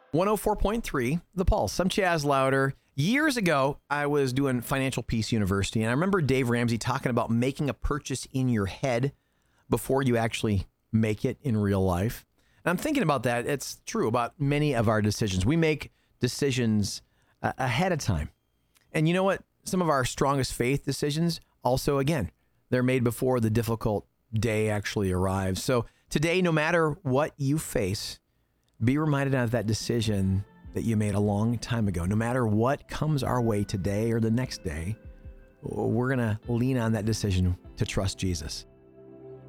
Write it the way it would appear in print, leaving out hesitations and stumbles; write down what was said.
104.3, The Pulse. I'm Chaz Louder. Years ago, I was doing Financial Peace University, and I remember Dave Ramsey talking about making a purchase in your head before you actually make it in real life. And I'm thinking about that. It's true about many of our decisions. We make decisions ahead of time. And you know what? Some of our strongest faith decisions also, again, they're made before the difficult day actually arrives. So today, no matter what you face, be reminded of that decision that you made a long time ago. No matter what comes our way today or the next day, we're going to lean on that decision to trust Jesus.